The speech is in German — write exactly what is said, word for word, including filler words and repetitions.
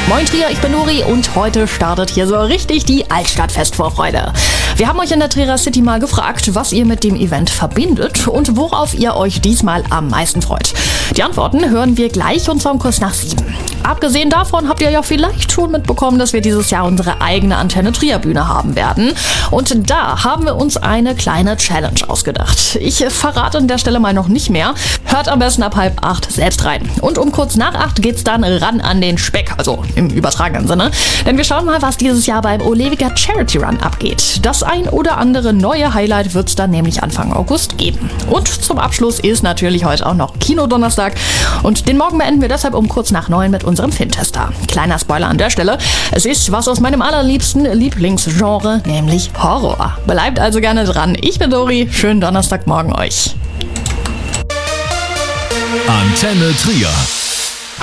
Moin Trier, ich bin Nuri und heute startet hier so richtig die Altstadtfestvorfreude. Wir haben euch in der Trierer City mal gefragt, was ihr mit dem Event verbindet und worauf ihr euch diesmal am meisten freut. Die Antworten hören wir gleich und zwar um kurz nach sieben. Abgesehen davon habt ihr ja vielleicht schon mitbekommen, dass wir dieses Jahr unsere eigene Antenne Trier Bühne haben werden. Und da haben wir uns eine kleine Challenge ausgedacht. Ich verrate an der Stelle mal noch nicht mehr. Hört am besten ab halb acht selbst rein. Und um kurz nach acht geht's dann ran an den Speck, also im übertragenen Sinne. Denn wir schauen mal, was dieses Jahr beim Olewiger Charity Run abgeht. Das ein oder andere neue Highlight wird's dann nämlich Anfang August geben. Und zum Abschluss ist natürlich heute auch noch Kino-Donnerstag. Und den Morgen beenden wir deshalb um kurz nach neun mit unserem Filmtester. Kleiner Spoiler an der Stelle. Es ist was aus meinem allerliebsten Lieblingsgenre, nämlich Horror. Bleibt also gerne dran. Ich bin Dori. Schönen Donnerstagmorgen euch. Antenne Trier.